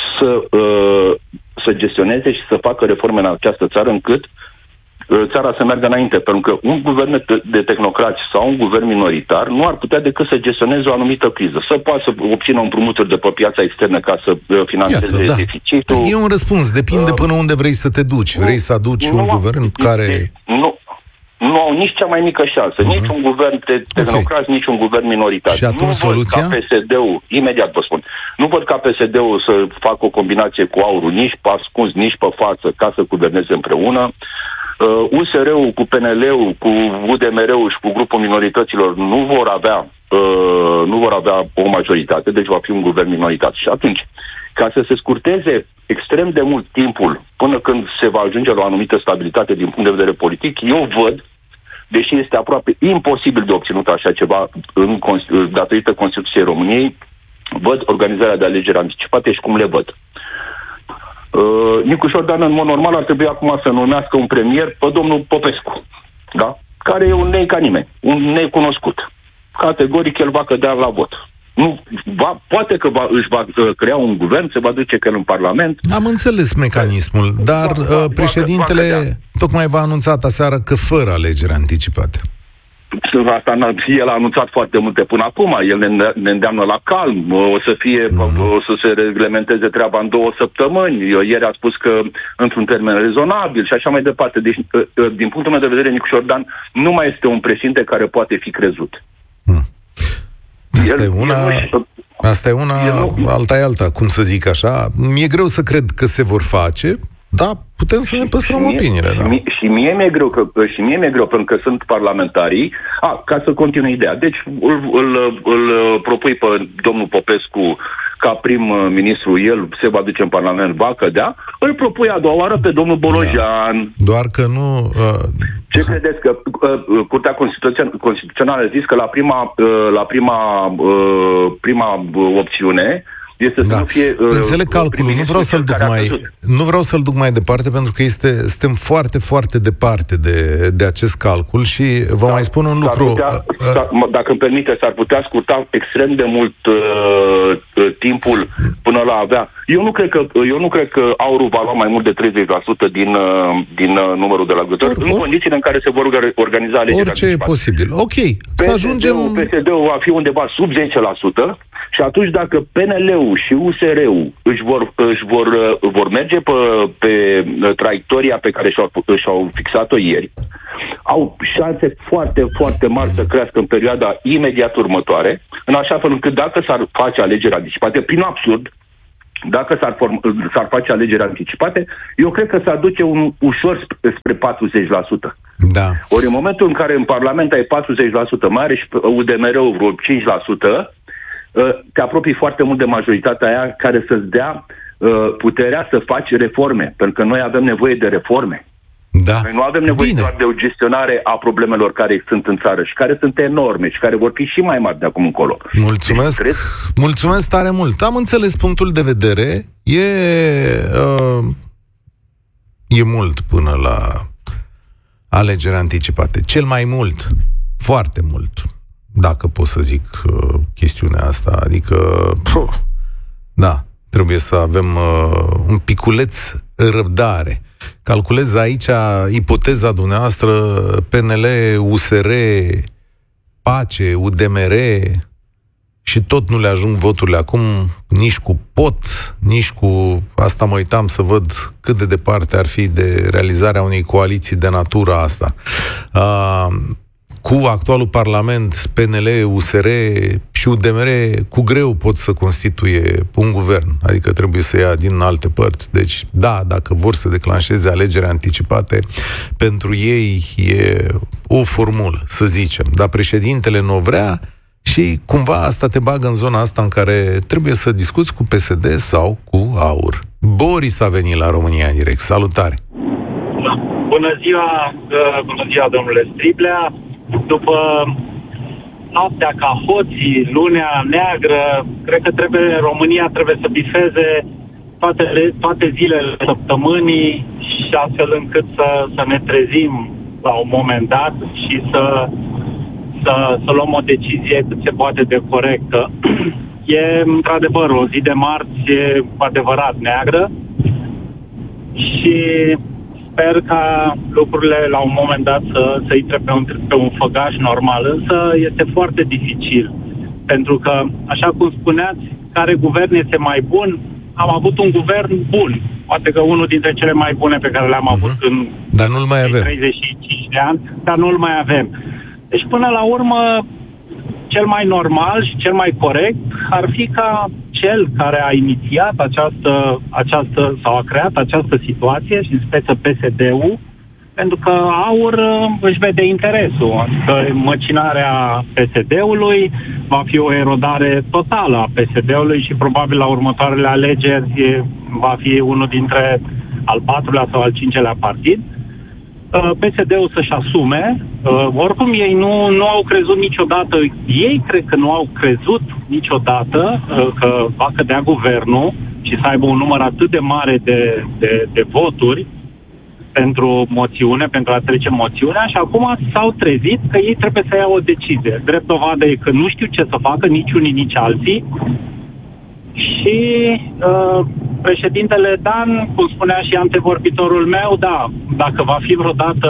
să gestioneze și să facă reforme în această țară încât țara să meargă înainte? Pentru că un guvern de tehnocrați sau un guvern minoritar nu ar putea decât să gestioneze o anumită criză. Să poată să obțină împrumuturi de pe piața externă ca să finanțeze deficitul. E un răspuns. Depinde până unde vrei să te duci. Vrei să aduci un guvern care... Nu au nici cea mai mică șansă. Nici un guvern de tehnocrați, nici un guvern minoritar. Și atunci soluția? Nu văd ca PSD-ul, imediat vă spun, nu văd ca PSD-ul să facă o combinație cu AUR-ul, nici pe ascuns, nici pe față, ca să guverneze împreună. USR-ul cu PNL-ul, cu UDMR-ul și cu grupul minorităților nu vor avea o majoritate, deci va fi un guvern minoritar. Și atunci, ca să se scurteze extrem de mult timpul până când se va ajunge la o anumită stabilitate din punct de vedere politic, eu văd, deși este aproape imposibil de obținut așa ceva datorită Constituției României, văd organizarea de alegeri anticipate și cum le văd. Nicușor Dan, în mod normal, ar trebui acum să numească un premier pe domnul Popescu, da? Care e un nei ca nimeni, un necunoscut. Categoric, el va cădea la vot. Poate că își va crea un guvern, se va duce chiar în Parlament. Am înțeles mecanismul, dar președintele tocmai v-a anunțat aseară că fără alegeri anticipate. Asta el a anunțat foarte multe până acum. El ne îndeamnă la calm. O să se reglementeze treaba în 2 săptămâni. Ieri a spus că într-un termen rezonabil și așa mai departe. Deci, din punctul meu de vedere, Nicușor Dan nu mai este un președinte care poate fi crezut. Asta e una, alta e alta, cum să zic așa. Mi-e greu să cred că se vor face, dar putem să ne păstrăm opiniile. Și mie mi-e greu, pentru că sunt parlamentarii. Ca să continui ideea. Deci îl propui pe domnul Popescu ca prim-ministru, el se va duce în Parlament, va cădea. Îl propui a doua oară pe domnul Bolojan. Da. Doar că nu... Ce credeți? Că Curtea Constituțională a zis că la prima opțiune este să nu fie... Înțeleg calculul, nu vreau să-l duc mai departe, pentru că suntem foarte, foarte departe de acest calcul și vă mai spun un lucru. Dacă îmi permite, s-ar putea scurta extrem de mult timpul până la avea. Eu nu cred că AUR-ul va lua mai mult de 30% din numărul de lăgători, în condițiile în care se vor organiza alegeri. Orice e posibil. Ok, să ajungem... PSD-ul va fi undeva sub 10%. Și atunci dacă PNL-ul și USR-ul își vor merge pe traiectoria pe care și-au fixat-o ieri, au șanse foarte, foarte mari să crească în perioada imediat următoare, în așa fel încât dacă s-ar face alegeri anticipate, prin absurd, dacă s-ar face alegeri anticipate, eu cred că s-ar duce ușor spre 40%. Da. Ori în momentul în care în Parlament ai 40%, mai are și UDMR-ul vreo 5%, te apropii foarte mult de majoritatea aia care să-ți dea puterea să faci reforme, pentru că noi avem nevoie de reforme. Da. Noi nu avem nevoie doar de o gestionare a problemelor care sunt în țară și care sunt enorme și care vor fi și mai mari de acum încolo. Mulțumesc. Mulțumesc tare mult. Am înțeles punctul de vedere. E mult până la alegeri anticipate. Cel mai mult, foarte mult, dacă pot să zic chestiunea asta. Adică, da, trebuie să avem un piculeț răbdare. Calculez aici ipoteza dumneavoastră PNL, USR, PACE, UDMR și tot nu le ajung voturile acum, nici cu POT, nici cu... Asta mă uitam să văd cât de departe ar fi de realizarea unei coaliții de natura asta. Cu actualul Parlament, PNL, USR și UDMR, cu greu pot să constituie un guvern. Adică trebuie să ia din alte părți. Deci, da, dacă vor să declanșeze alegeri anticipate, pentru ei e o formulă, să zicem. Dar președintele nu o vrea și cumva asta te bagă în zona asta în care trebuie să discuți cu PSD sau cu AUR. Boris a venit la România în direct. Salutare! Bună ziua, domnule Striblea! După noaptea ca hoții, lunea neagră, cred că România trebuie să bifeze toate zilele săptămânii și astfel încât să ne trezim la un moment dat și să luăm o decizie cât se poate de corectă. E într-adevăr o zi de marți cu adevărat neagră și sper ca lucrurile la un moment dat să intre pe un făgaș normal, însă este foarte dificil. Pentru că, așa cum spuneați, care guvern este mai bun? Am avut un guvern bun. Poate că unul dintre cele mai bune pe care le-am avut în 35 de ani, dar nu-l mai avem. Deci, până la urmă, cel mai normal și cel mai corect ar fi ca cel care a inițiat această sau a creat această situație și în speță PSD-ul, pentru că AUR își vede interesul. Adică măcinarea PSD-ului va fi o erodare totală a PSD-ului și probabil la următoarele alegeri va fi unul dintre al 4-lea sau al 5-lea partid. PSD-ul să-și asume. Oricum ei nu au crezut niciodată, ei cred că nu au crezut niciodată că va cădea guvernul și să aibă un număr atât de mare de voturi pentru moțiune, pentru a trece moțiunea și acum s-au trezit că ei trebuie să ia o decizie. Drept dovadă e că nu știu ce să facă nici unii, nici alții și președintele Dan, cum spunea și antevorbitorul meu, da, dacă va fi vreodată,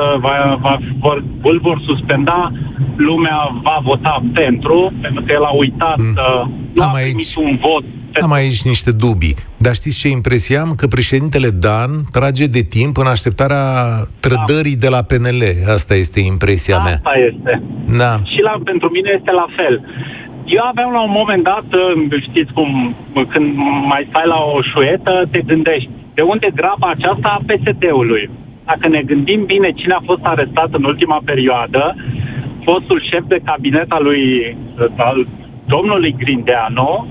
îl vor suspenda, lumea va vota pentru că el a uitat, nu a primit un vot. Am aici niște dubii. Dar știți ce impresie am? Că președintele Dan trage de timp în așteptarea trădării de la PNL. Asta este impresia mea. Asta este. Da. Și pentru mine este la fel. Eu aveam la un moment dat, știți cum, când mai stai la o șuetă, te gândești, de unde graba aceasta a PSD-ului? Dacă ne gândim bine cine a fost arestat în ultima perioadă, fostul șef de cabinet al domnului Grindeanu,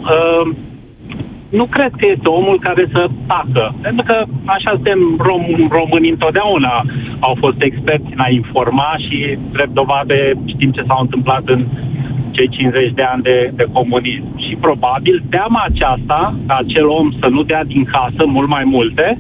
nu cred că este omul care să tacă. Pentru că așa suntem români întotdeauna. Au fost experți în a informa și, drept dovadă, știm ce s-a întâmplat în cei 50 de ani de comunism. Și probabil teama aceasta, ca acel om să nu dea din casă mult mai multe,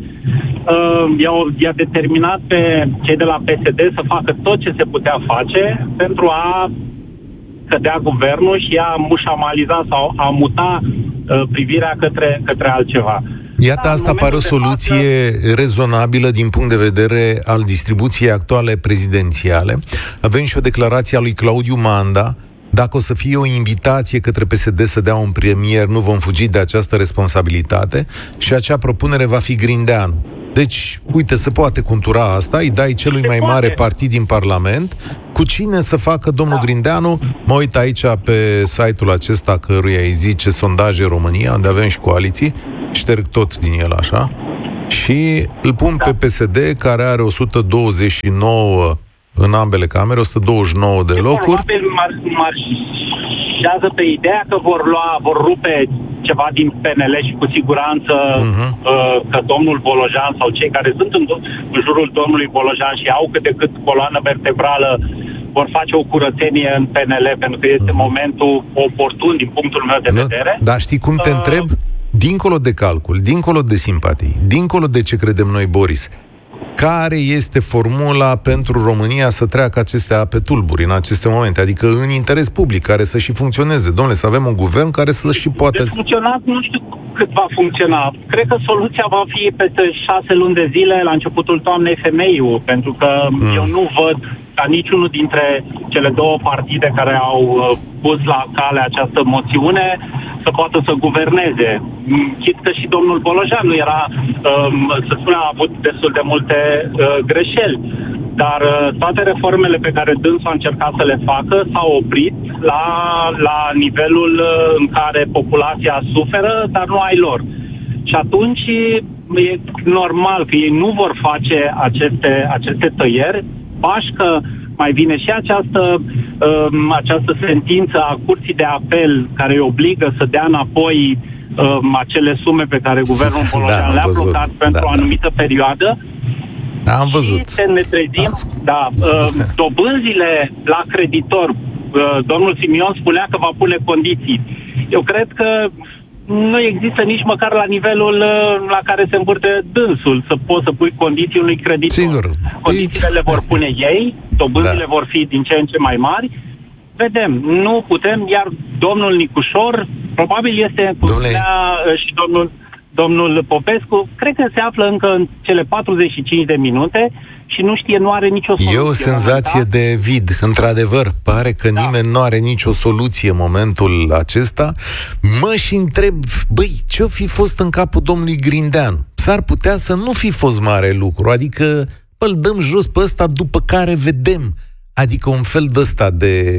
i-a determinat pe cei de la PSD să facă tot ce se putea face pentru a cădea guvernul și a mușamaliza sau a muta privirea către altceva. Iată, asta pare o soluție rezonabilă din punct de vedere al distribuției actuale prezidențiale. Avem și o declarație a lui Claudiu Manda. Dacă o să fie o invitație către PSD să dea un premier, nu vom fugi de această responsabilitate și acea propunere va fi Grindeanu. Deci, uite, se poate contura asta, îi dai celui mai mare partid din Parlament. Cu cine să facă domnul Grindeanu? Mă uit aici pe site-ul acesta căruia îi zice Sondaje România, unde avem și coaliții, șterg tot din el așa și îl pun pe PSD, care are 129 în ambele camere, 129 de locuri. Probabil m-ar așează pe ideea că vor rupe ceva din PNL și cu siguranță că domnul Bolojan sau cei care sunt în jurul domnului Bolojan și au cât de cât coloană vertebrală vor face o curățenie în PNL, pentru că este momentul oportun din punctul meu de vedere. Dar știi cum te întreb? Dincolo de calcul, dincolo de simpatii, dincolo de ce credem noi, Boris, care este formula pentru România să treacă aceste ape tulburi în aceste momente? Adică în interes public, care să și funcționeze. Dom'le, să avem un guvern care să și poată... De funcționat, nu știu cât va funcționa. Cred că soluția va fi peste 6 luni de zile, la începutul toamnei, femeiul, pentru că eu nu văd ca niciunul dintre cele două partide care au pus la cale această moțiune să poată să guverneze. Chit că și domnul Bolojan nu era, să spunem, a avut destul de multe greșeli, dar toate reformele pe care dânsul a încercat să le facă s-au oprit la nivelul în care populația suferă, dar nu ai lor. Și atunci e normal că ei nu vor face aceste tăieri, pașcă mai vine și această sentință a Curții de Apel care îi obligă să dea înapoi acele sume pe care guvernul Bolojan le-a blocat pentru o anumită perioadă. Am văzut. Și ne trezim, dobânzile la creditor, domnul Simion spunea că va pune condiții. Eu cred că nu există nici măcar la nivelul la care se învârte dânsul să poți să pui condiții unui creditor. Sigur. Condițiile le vor pune ei, dobânzile vor fi din ce în ce mai mari. Vedem, nu putem, iar domnul Nicușor probabil este, cum spunea și domnul Popescu, cred că se află încă în cele 45 de minute și nu știe, nu are nicio soluție. E o senzație de vid, într-adevăr. Pare că nimeni nu are nicio soluție în momentul acesta. Mă și întreb, băi, ce-o fi fost în capul domnului Grindeanu? S-ar putea să nu fi fost mare lucru, adică îl dăm jos pe ăsta după care vedem. Adică un fel de ăsta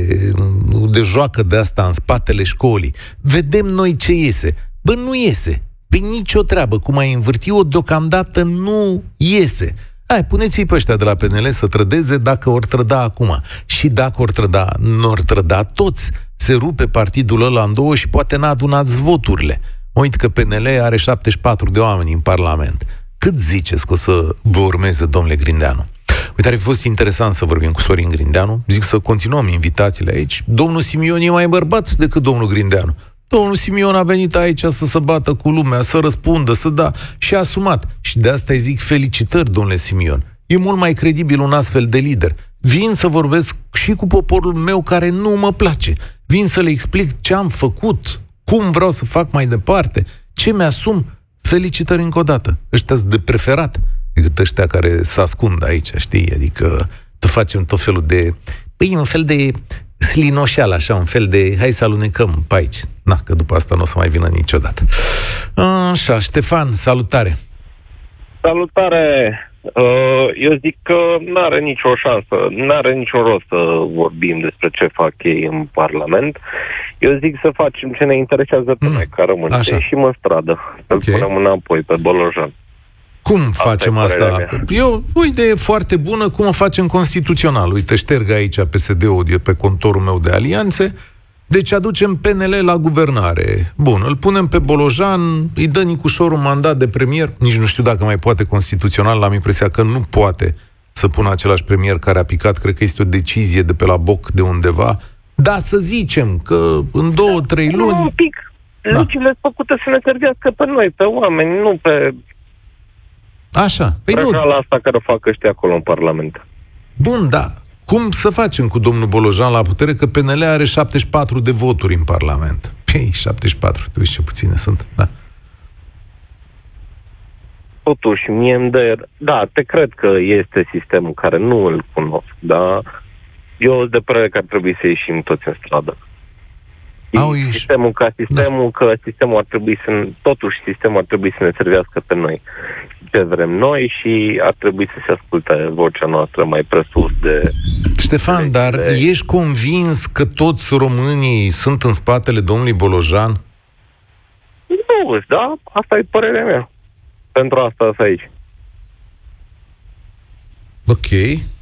de joacă de asta în spatele școlii. Vedem noi ce iese. Bă, nu iese. Păi nicio treabă. Cum ai învârti-o, deocamdată nu iese. Hai, puneți-i pe ăștia de la PNL să trădeze dacă or trăda acum. Și dacă or trăda, n-or trăda toți. Se rupe partidul ăla în două și poate n-adunați voturile. Mă uit că PNL are 74 de oameni în Parlament. Cât ziceți că o să vă urmeze, domnule Grindeanu? Uite, ar fi fost interesant să vorbim cu Sorin Grindeanu. Zic să continuăm invitațiile aici. Domnul Simion e mai bărbat decât domnul Grindeanu. Domnul Simion a venit aici să se bată cu lumea, să răspundă, să da, și a asumat. Și de asta îi zic felicitări, domnule Simion. E mult mai credibil un astfel de lider. Vin să vorbesc și cu poporul meu care nu mă place. Vin să le explic ce am făcut, cum vreau să fac mai departe, ce mi-asum. Felicitări încă o dată. Ăștia-s de preferat decât ăștia care se ascund aici, știi? Adică facem tot felul de... Păi, un fel de slinoșeală, așa, un fel de hai să alunecăm pe aici. Na, că după asta nu o să mai vină niciodată. Așa, Ștefan, salutare! Salutare! Eu zic că n-are nicio șansă, n-are niciun rost să vorbim despre ce fac ei în Parlament. Eu zic să facem ce ne interesează pe noi, ca români, și în stradă, să-l punem înapoi pe Bolojan. Cum facem asta? O idee foarte bună, cum o facem constituțional. Uite, șterg aici PSD-ul pe contorul meu de alianțe, deci aducem PNL la guvernare. Bun, îl punem pe Bolojan, îi dă Nicușor un mandat de premier, nici nu știu dacă mai poate constituțional, am impresia că nu poate să pună același premier care a picat, cred că este o decizie de pe la boc de undeva, dar să zicem că în 2-3 luni... Un pic, legile sunt făcute să ne servească pe noi, pe oameni, nu pe... Așa. Păi nu. La asta care o fac ăștia acolo în Parlament. Bun, da. Cum să facem cu domnul Bolojan la putere, că PNL are 74 de voturi în Parlament? Păi, 74, tu uiți ce puține sunt, da. Totuși, mie îmi dă... Da, te cred că este sistemul care nu îl cunosc, dar eu sunt de părere că ar trebui să ieșim toți în stradă. Sistemul că sistemul ar trebui să... Totuși, sistemul ar trebui să ne servească pe noi. Ce vrem noi și ar trebui să se asculte vocea noastră mai presus de... Ștefan, dar ești convins că toți românii sunt în spatele domnului Bolojan? Nu, da, asta e părerea mea. Pentru asta sunt aici. Ok.